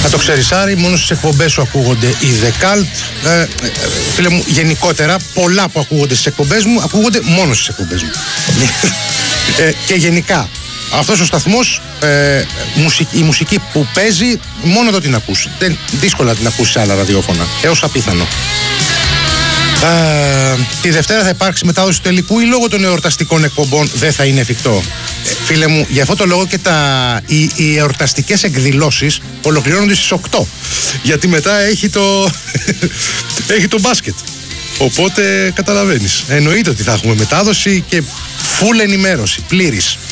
Να το ξέρεις, Άρη, μόνο στις εκπομπές σου ακούγονται οι The Cult. Φίλε μου, γενικότερα, πολλά που ακούγονται στις εκπομπές μου ακούγονται μόνο στις εκπομπές μου. Και γενικά, αυτός ο σταθμός, η μουσική που παίζει, μόνο εδώ την ακούς. Δύσκολα την ακούσεις σε άλλα ραδιόφωνα, έως απίθανο. Τη Δευτέρα θα υπάρξει μετάδοση του τελικού ή λόγω των εορταστικών εκπομπών δεν θα είναι εφικτό? Φίλε μου, για αυτό το λόγο και οι εορταστικές εκδηλώσεις ολοκληρώνονται στις 8. Γιατί μετά έχει το μπάσκετ. Οπότε καταλαβαίνεις. Εννοείται ότι θα έχουμε μετάδοση και full ενημέρωση, πλήρης.